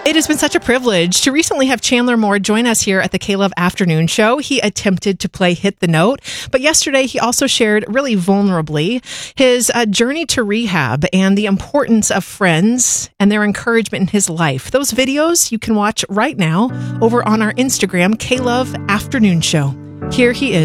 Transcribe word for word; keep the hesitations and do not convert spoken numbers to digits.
It has been such a privilege to recently have Chandler Moore join us here at the K-Love Afternoon Show. He attempted to play Hit the Note, but yesterday he also shared really vulnerably his uh, journey to rehab and the importance of friends and their encouragement in his life. Those videos you can watch right now over on our Instagram, K-Love Afternoon Show. Here he is.